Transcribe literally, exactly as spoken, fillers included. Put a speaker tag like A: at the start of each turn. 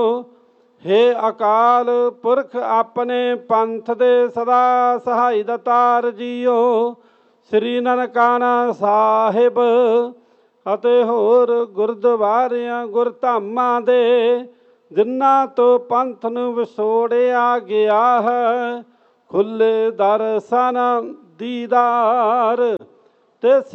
A: ਹੇ ਅਕਾਲ ਪੁਰਖ ਆਪਣੇ ਪੰਥ ਦੇ ਸਦਾ ਸਹਾਈ ਦਾਤਾਰ ਜੀਓ, ਸ੍ਰੀ ਨਨਕਾਣਾ ਸਾਹਿਬ ਅਤੇ ਹੋਰ ਗੁਰਦੁਆਰਿਆਂ ਗੁਰਧਾਮਾਂ ਦੇ ਜਿਨ੍ਹਾਂ ਤੋਂ ਪੰਥ ਨੂੰ ਵਿਛੋੜਿਆ ਗਿਆ ਹੈ, ਖੁੱਲ੍ਹੇ ਦਰਸ਼ਨ ਦੀਦਾਰ ਤੇ